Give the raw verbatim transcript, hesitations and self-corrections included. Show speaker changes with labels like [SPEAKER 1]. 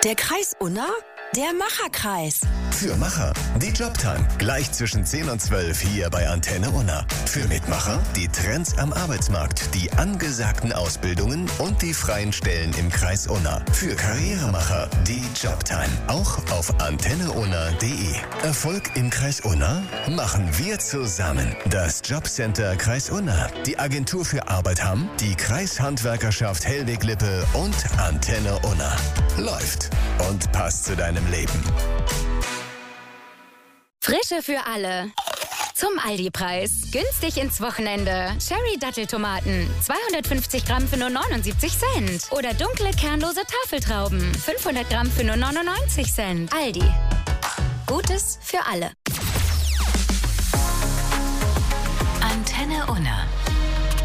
[SPEAKER 1] Der Kreis Unna? Der Macherkreis.
[SPEAKER 2] Für Macher die Jobtime. Gleich zwischen zehn und zwölf hier bei Antenne Unna. Für Mitmacher die Trends am Arbeitsmarkt, die angesagten Ausbildungen und die freien Stellen im Kreis Unna. Für Karrieremacher die Jobtime. Auch auf antenne unna punkt de. Erfolg im Kreis Unna machen wir zusammen. Das Jobcenter Kreis Unna, die Agentur für Arbeit Hamm, die Kreishandwerkerschaft Hellwig-Lippe und Antenne Unna. Läuft und passt zu deinem Leben.
[SPEAKER 3] Frische für alle. Zum Aldi-Preis. Günstig ins Wochenende. Cherry-Datteltomaten. zweihundertfünfzig Gramm für nur neunundsiebzig Cent. Oder dunkle, kernlose Tafeltrauben. fünfhundert Gramm für nur neunundneunzig Cent. Aldi. Gutes für alle.
[SPEAKER 4] Antenne Unna.